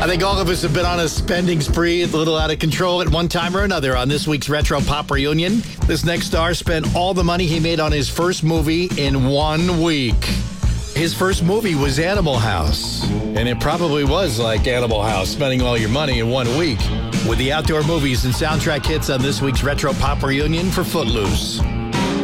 I think all of us have been on a spending spree, a little out of control at one time or another on this week's Retro Pop Reunion. This next star spent all the money he made on his first movie in 1 week. His first movie was Animal House, and it probably was like Animal House, spending all your money in 1 week. With the outdoor movies and soundtrack hits on this week's Retro Pop Reunion for Footloose.